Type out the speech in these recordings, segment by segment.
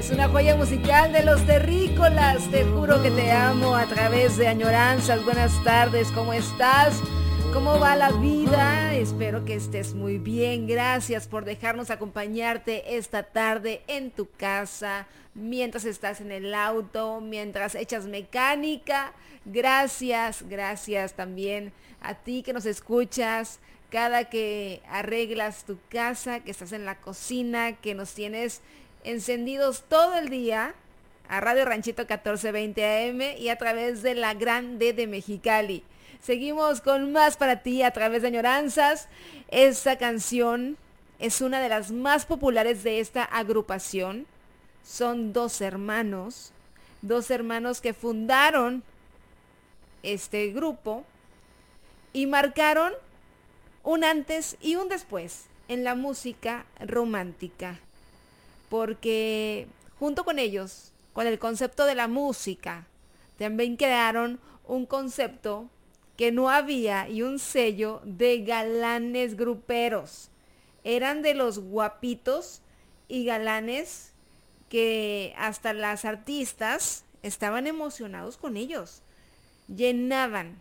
Es una joya musical de los terrícolas. Te juro que te amo a través de Añoranzas. Buenas tardes, ¿cómo estás? ¿Cómo va la vida? Espero que estés muy bien. Gracias por dejarnos acompañarte esta tarde en tu casa, mientras estás en el auto, mientras echas mecánica. Gracias también a ti que nos escuchas cada que arreglas tu casa, que estás en la cocina, que nos tienes encendidos todo el día a Radio Ranchito 1420 AM y a través de la Gran D de Mexicali. Seguimos con más para ti a través de Añoranzas. Esta canción es una de las más populares de esta agrupación. Son dos hermanos que fundaron este grupo y marcaron un antes y un después en la música romántica. Porque junto con ellos, con el concepto de la música, también crearon un concepto que no había y un sello de galanes gruperos. Eran de los guapitos y galanes que hasta las artistas estaban emocionados con ellos. Llenaban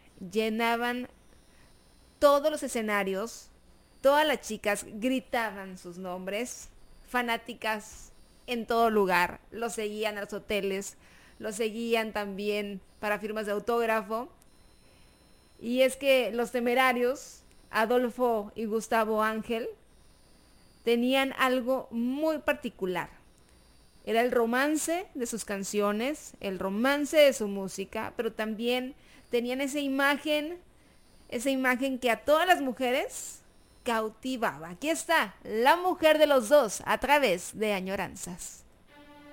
todos los escenarios, todas las chicas gritaban sus nombres, fanáticas en todo lugar, los seguían a los hoteles, los seguían también para firmas de autógrafo. Y es que los Temerarios, Adolfo y Gustavo Ángel, tenían algo muy particular. Era el romance de sus canciones, el romance de su música, pero también tenían esa imagen que a todas las mujeres cautivaba. Aquí está, la mujer de los dos, a través de Añoranzas.